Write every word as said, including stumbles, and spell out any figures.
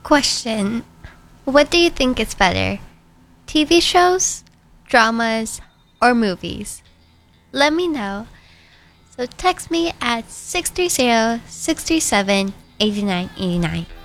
Question: what do you think is better? T V shows, dramas, or movies? Let me know. So text me at six three zero, six three seven, eight nine eight nine.